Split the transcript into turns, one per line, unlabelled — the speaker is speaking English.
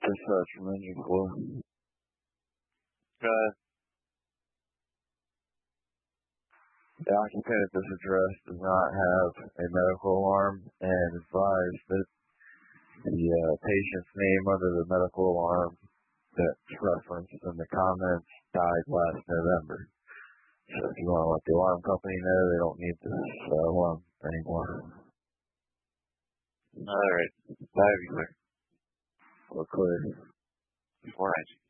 Dispatch from engine 4. The occupant at this address does not have a medical alarm and advise that the patient's name under the medical alarm that's referenced in the comments died last November. So if you want to let the alarm company know, they don't need this alarm anymore.
All right. Bye, sir.
We're clear.
490.